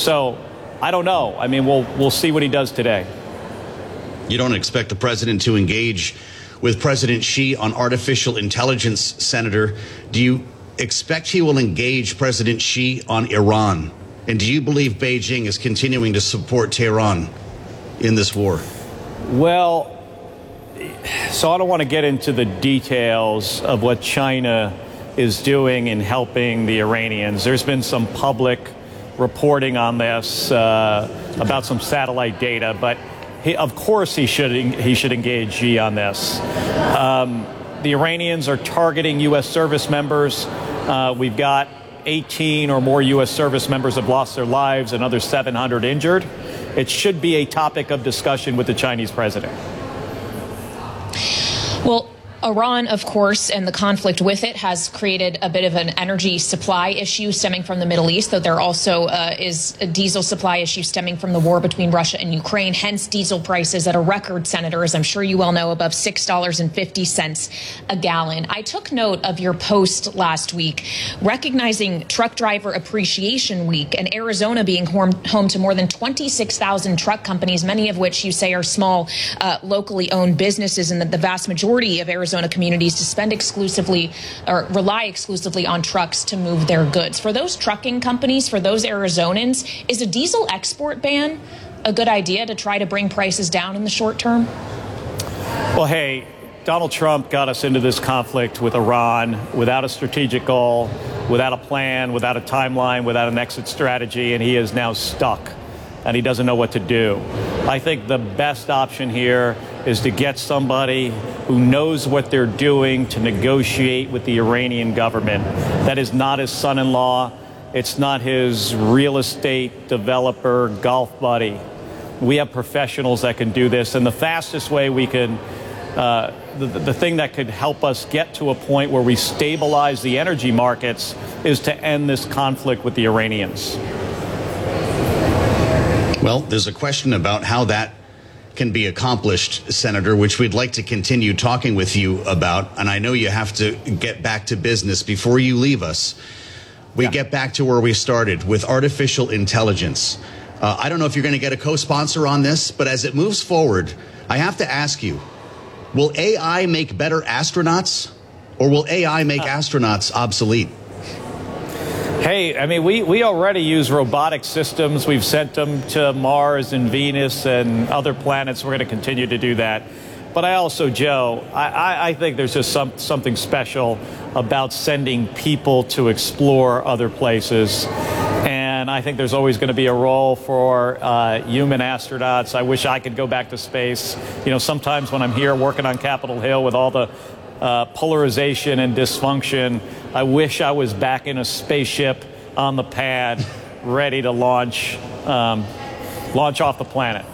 So I don't know. I mean, we'll see what he does today. You don't expect the president to engage with President Xi on artificial intelligence, Senator. Do you expect he will engage President Xi on Iran? And do you believe Beijing is continuing to support Tehran in this war? Well, so I don't want to get into the details of what China is doing in helping the Iranians. There's been some public reporting on this about some satellite data, but of course he should engage Xi on this. The Iranians are targeting U.S. service members. We've got 18 or more U.S. service members have lost their lives, another 700 injured. It should be a topic of discussion with the Chinese president. Well, Iran, of course, and the conflict with it has created a bit of an energy supply issue stemming from the Middle East, though there also is a diesel supply issue stemming from the war between Russia and Ukraine, hence diesel prices at a record, Senator, as I'm sure you well know, above $6.50 a gallon. I took note of your post last week recognizing Truck Driver Appreciation Week and Arizona being home to more than 26,000 truck companies, many of which you say are small, locally owned businesses, and that the vast majority of Arizona communities to spend exclusively or rely exclusively on trucks to move their goods. For those trucking companies, for those Arizonans, is a diesel export ban a good idea to try to bring prices down in the short term? Well, hey, Donald Trump got us into this conflict with Iran without a strategic goal, without a plan, without a timeline, without an exit strategy, and he is now stuck, and he doesn't know what to do. I think the best option here is to get somebody who knows what they're doing to negotiate with the Iranian government. That is not his son-in-law. It's not his real estate developer golf buddy. We have professionals that can do this, and the fastest way we can, the thing that could help us get to a point where we stabilize the energy markets is to end this conflict with the Iranians. Well, there's a question about how that can be accomplished, Senator, which we'd like to continue talking with you about. And I know you have to get back to business before you leave us. We get back to where we started with artificial intelligence. I don't know if you're going to get a co-sponsor on this, but as it moves forward, I have to ask you, will AI make better astronauts, or will AI make astronauts obsolete? Hey, I mean, we already use robotic systems. We've sent them to Mars and Venus and other planets. We're going to continue to do that. But I also, Joe, I think there's just something special about sending people to explore other places. And I think there's always going to be a role for human astronauts. I wish I could go back to space. You know, sometimes when I'm here working on Capitol Hill with all the polarization and dysfunction, I wish I was back in a spaceship on the pad, ready to launch off the planet.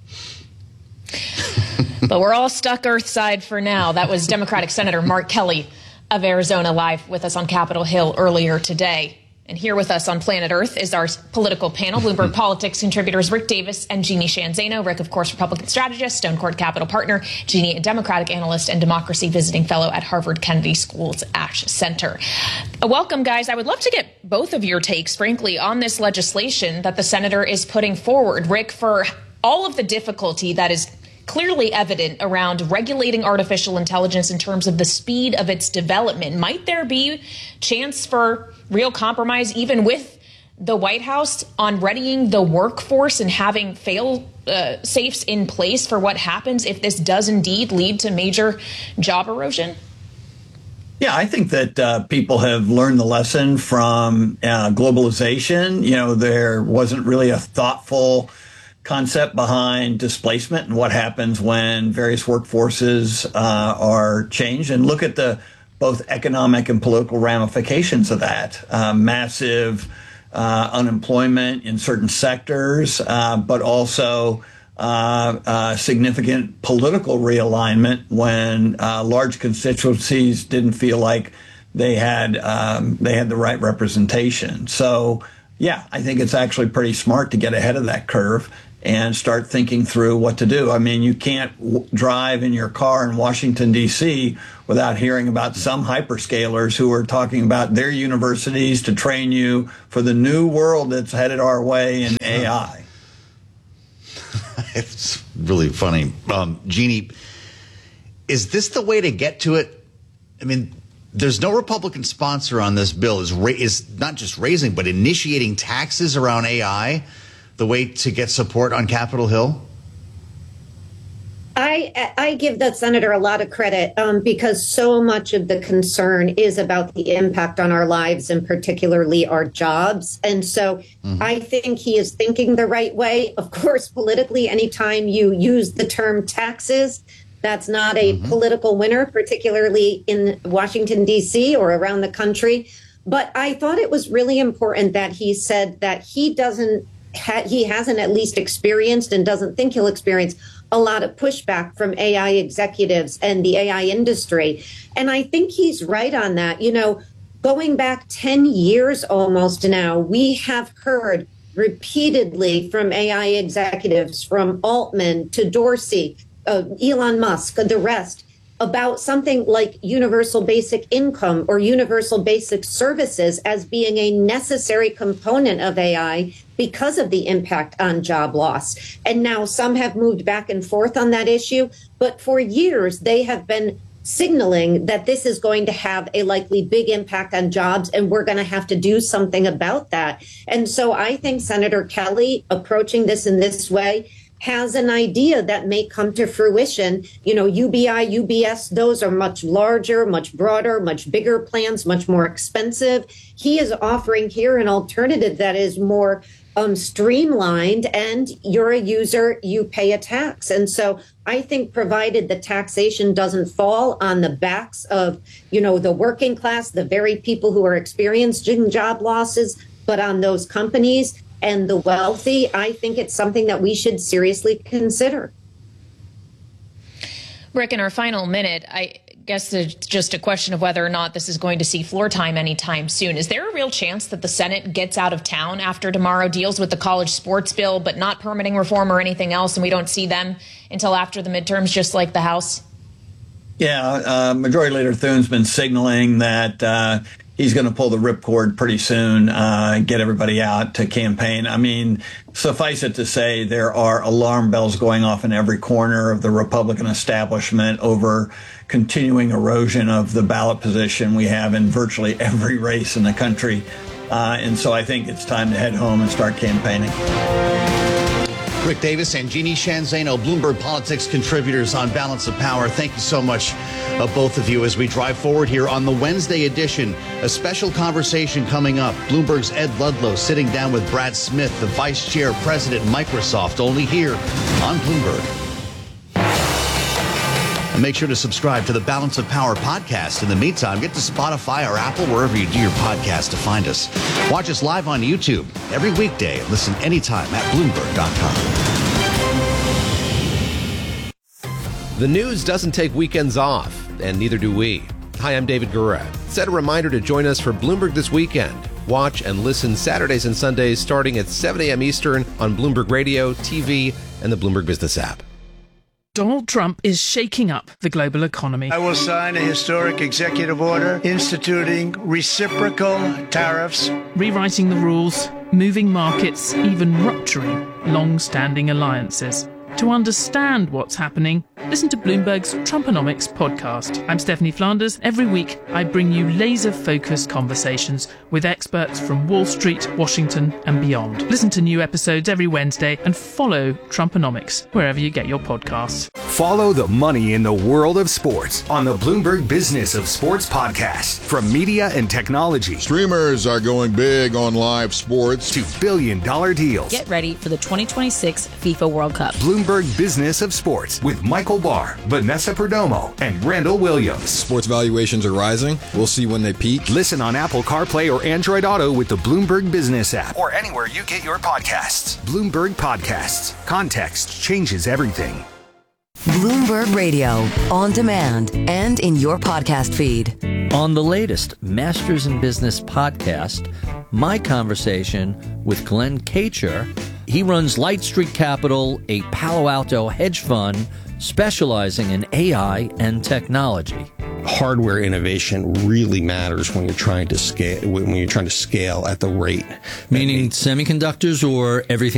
But we're all stuck Earthside for now. That was Democratic Senator Mark Kelly of Arizona live with us on Capitol Hill earlier today. And here with us on Planet Earth is our political panel, Bloomberg Politics contributors Rick Davis and Jeannie Sheehan Zaino. Rick, of course, Republican strategist, Stone Court Capital partner. Jeannie, a Democratic analyst and democracy visiting fellow at Harvard Kennedy School's Ash Center. Welcome, guys. I would love to get both of your takes, frankly, on this legislation that the senator is putting forward. Rick, for all of the difficulty that is clearly evident around regulating artificial intelligence in terms of the speed of its development, might there be chance for real compromise even with the White House on readying the workforce and having fail-safes in place for what happens if this does indeed lead to major job erosion? Yeah, I think that people have learned the lesson from globalization. You know, there wasn't really a thoughtful concept behind displacement and what happens when various workforces are changed. And look at the both economic and political ramifications of that. Massive unemployment in certain sectors, but also significant political realignment when large constituencies didn't feel like they had the right representation. So Yeah, I think it's actually pretty smart to get ahead of that curve and start thinking through what to do. I mean, you can't drive in your car in Washington, D.C. without hearing about some hyperscalers who are talking about their universities to train you for the new world that's headed our way in AI. It's really funny. Jeannie, is this the way to get to it? I mean, there's no Republican sponsor on this bill. Is not just raising, but initiating taxes around AI the way to get support on Capitol Hill? I give that senator a lot of credit because so much of the concern is about the impact on our lives and particularly our jobs. And so I think he is thinking the right way. Of course, politically, anytime you use the term taxes, that's not a political winner, particularly in Washington, D.C. or around the country. But I thought it was really important that he said that he hasn't at least experienced and doesn't think he'll experience a lot of pushback from AI executives and the AI industry. And I think he's right on that. You know, going back 10 years almost now, we have heard repeatedly from AI executives, from Altman to Dorsey, Elon Musk, the rest, about something like universal basic income or universal basic services as being a necessary component of AI because of the impact on job loss. And now some have moved back and forth on that issue, but for years they have been signaling that this is going to have a likely big impact on jobs and we're going to have to do something about that. And so I think Senator Kelly approaching this in this way has an idea that may come to fruition. You know, UBI, UBS, those are much larger, much broader, much bigger plans, much more expensive. He is offering here an alternative that is more streamlined, and you're a user, you pay a tax. And so I think provided the taxation doesn't fall on the backs of, you know, the working class, the very people who are experiencing job losses, but on those companies and the wealthy, I think it's something that we should seriously consider. Rick, in our final minute, I guess it's just a question of whether or not this is going to see floor time anytime soon. Is there a real chance that the Senate gets out of town after tomorrow, deals with the college sports bill, but not permitting reform or anything else, and we don't see them until after the midterms, just like the House? Yeah, Majority Leader Thune's been signaling that he's going to pull the ripcord pretty soon, get everybody out to campaign. I mean, suffice it to say, there are alarm bells going off in every corner of the Republican establishment over continuing erosion of the ballot position we have in virtually every race in the country. And so I think it's time to head home and start campaigning. Rick Davis and Jeannie Sheehan Zaino, Bloomberg Politics contributors on Balance of Power. Thank you so much, both of you, as we drive forward here on the Wednesday edition. A special conversation coming up. Bloomberg's Ed Ludlow sitting down with Brad Smith, the Vice Chair President Microsoft, only here on Bloomberg. And make sure to subscribe to the Balance of Power podcast. In the meantime, get to Spotify or Apple, wherever you do your podcast, to find us. Watch us live on YouTube every weekday. Listen anytime at Bloomberg.com. The news doesn't take weekends off, and neither do we. Hi, I'm David Gura. Set a reminder to join us for Bloomberg This Weekend. Watch and listen Saturdays and Sundays starting at 7 a.m. Eastern on Bloomberg Radio, TV, and the Bloomberg Business app. Donald Trump is shaking up the global economy. I will sign a historic executive order instituting reciprocal tariffs, rewriting the rules, moving markets, even rupturing long-standing alliances. To understand what's happening, listen to Bloomberg's Trumponomics podcast. I'm Stephanie Flanders. Every week, I bring you laser-focused conversations with experts from Wall Street, Washington, and beyond. Listen to new episodes every Wednesday and follow Trumponomics wherever you get your podcasts. Follow the money in the world of sports on the Bloomberg Business of Sports podcast. From media and technology, streamers are going big on live sports, to billion-dollar deals. Get ready for the 2026 FIFA World Cup. Bloomberg Business of Sports with Michael Barr, Vanessa Perdomo, and Randall Williams. Sports valuations are rising. We'll see when they peak. Listen on Apple CarPlay or Android Auto with the Bloomberg Business app, or anywhere you get your podcasts. Bloomberg Podcasts. Context changes everything. Bloomberg Radio, on demand and in your podcast feed. On the latest Masters in Business podcast, my conversation with Glenn Kacher. He runs Light Street Capital, a Palo Alto hedge fund specializing in AI and technology. Hardware innovation really matters when you're trying to scale. When you're trying to scale at the rate, meaning semiconductors or everything